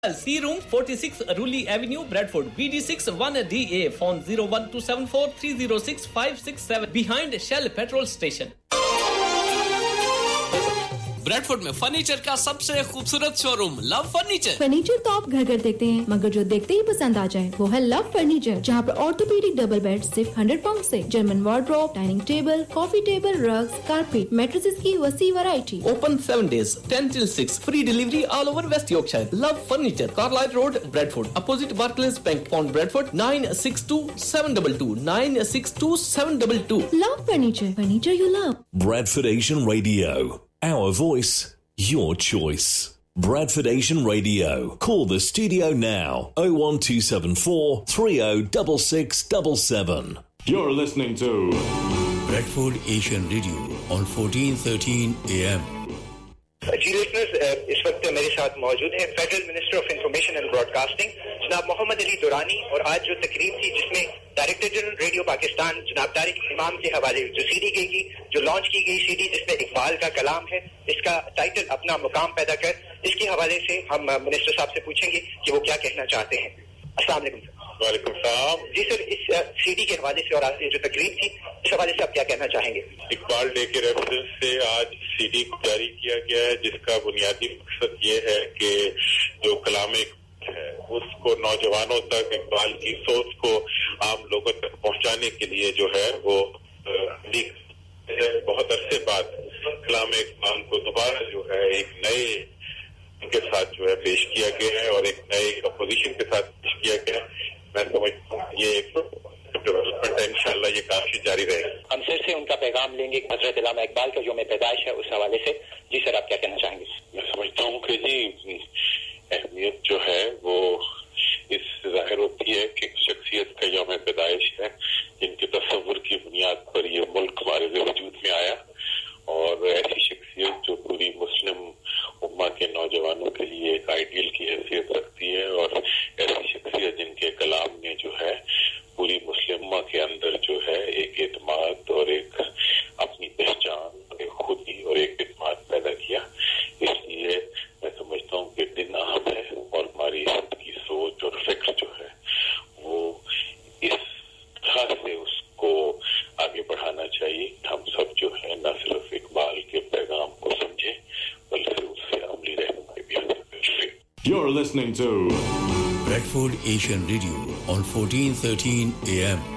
C Room 46 Ruli Avenue, Bradford, BD6 1DA, phone 01274 306 567 behind Shell Petrol Station. Bradford में furniture का सबसे खूबसूरत showroom love furniture. Furniture तो आप घर घर देखते हैं, मगर जो देखते ही पसंद आ जाए वो है लव फर्नीचर, जहाँ पर ऑर्थोपेडिक डबल बेड सिर्फ 100 पाउंड से, German wardrobe, dining table, coffee table, rugs, carpet, mattresses की वसी variety. Open 7 days, 10 till 6, free delivery all over West Yorkshire. Love Furniture, Carlisle Road, Bradford, opposite Barclays Bank, Pond Bradford, 962722 962722. Love Furniture, furniture you love. Bradford Asian Radio. Our voice, your choice. Bradford Asian Radio. Call the studio now. 01274 306677. You're listening to Bradford Asian Radio on 1413 AM. Ji listeners, इस वक्त मेरे साथ मौजूद हैं federal minister of information and broadcasting जनाब मोहम्मद अली दुरानी, और आज जो तकरीब थी जिसमें डायरेक्टर जनरल रेडियो पाकिस्तान जनाब तारिक इमाम के हवाले जो सीडी गई, जो लॉन्च की गई सीडी जिसमें इकबाल का कलाम है, इसका टाइटल अपना मुकाम पैदा कर, इसके हवाले से हम मिनिस्टर साहब से पूछेंगे कि वो क्या कहना चाहते हैं. अस्सलाम वालेकुम. वालेकुम सलाम. जी सर, इस सीडी के हवाले से और आज जो तकरीब थी इस हवाले से आप क्या कहना चाहेंगे? इकबाल डे के रेफरेंस से आज सीडी को जारी किया गया है, जिसका बुनियादी मकसद ये है कि जो कलाम है उसको नौजवानों तक, इकबाल की सोच को आम लोगों तक पहुंचाने के लिए जो है वो बहुत अरसे बाद कलाम इकबाल को दोबारा जो है एक नए के साथ जो है पेश किया गया है और एक नए अपोजिशन के साथ पेश किया गया है. मैं समझता हूँ ये एक डेवलपमेंट है, इंशाल्लाह ये काफी जारी रहेगा. हम फिर से उनका पैगाम लेंगे हजरत अल्लामा इकबाल का जो में पैदाइश है उस हवाले से. जी सर, आप क्या कहना चाहेंगे? मैं समझता हूँ कि जी अहमियत जो है वो इस जाहिर होती है कि शख्सियत का यौम पैदाइश है जिनके तस्वुर की बुनियाद पर ये मुल्क हमारे वजूद में आया, और ऐसी शख्सियत जो पूरी मुस्लिम उम्मा के नौजवानों के लिए एक आइडियल की हैसियत रखती है, और ऐसी शख्सियत जिनके कलाम ने जो है पूरी मुस्लिम उम्मा के अंदर जो है एक एतमाद और एक अपनी पहचान, एक खुदी और एक एतमाद पैदा किया. इसलिए मैं समझता हूँ कि दिन अहम है और हमारी की सोच और फिक्र जो है वो इस तरह से उसको आगे बढ़ाना चाहिए. हम सब जो है न सिर्फ इकबाल के पैगाम को समझें बल्कि उससे अमली रहनुमाई भी हासिल करें. You're listening to Bradford Asian Radio on 1413 AM.